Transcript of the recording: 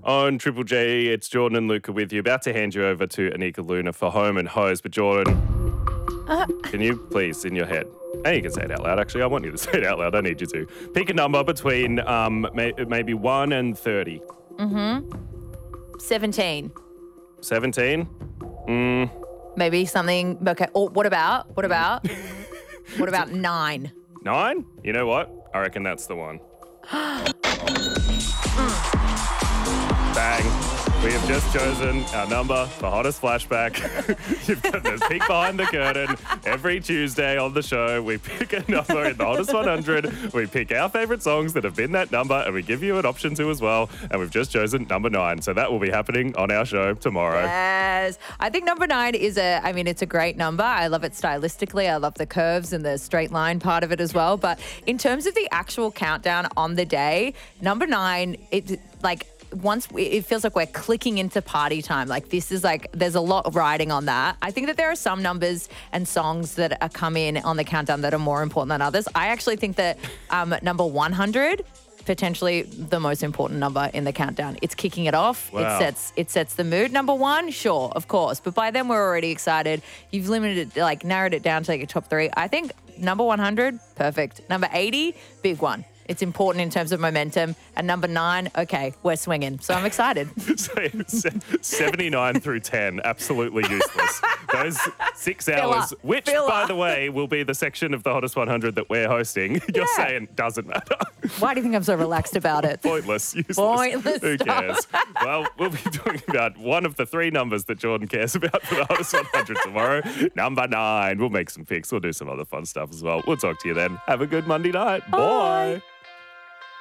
On Triple J, it's Jordan and Luca with you. About to hand you over to Anika Luna for Home and Hose. But Jordan, can you please, in your head, and you can say it out loud, actually. I want you to say it out loud. I need you to. Pick a number between maybe 1 and 30. 17. 17? Maybe something. Okay. Or what about 9? 9? You know what? I reckon that's the one. Bang. We have just chosen our number for Hottest Flashback. You've got this peek behind the curtain. Every Tuesday on the show, we pick a number in the Hottest 100. We pick our favourite songs that have been that number, and we give you an option to as well. And we've just chosen number 9. So that will be happening on our show tomorrow. Yes. I think number 9 is it's a great number. I love it stylistically. I love the curves and the straight line part of it as well. But in terms of the actual countdown on the day, number 9, once it feels like we're clicking into party time. Like this is there's a lot riding on that. I think that there are some numbers and songs that are come in on the countdown that are more important than others. I actually think that number 100, potentially the most important number in the countdown. It's kicking it off. Wow. It sets the mood. Number 1, sure, of course. But by then we're already excited. You've narrowed it down to your top 3. I think number 100, perfect. Number 80, big one. It's important in terms of momentum. And number 9, okay, we're swinging. So I'm excited. So 79 through 10, absolutely useless. Those 6 hours, which, by the way, will be the section of the Hottest 100 that we're hosting, you're saying doesn't matter. Why do you think I'm so relaxed about it? Pointless, useless. Pointless Who stuff. cares? Well, we'll be talking about one of the 3 numbers that Jordan cares about for the Hottest 100 tomorrow. Number 9. We'll make some picks. We'll do some other fun stuff as well. We'll talk to you then. Have a good Monday night. Bye.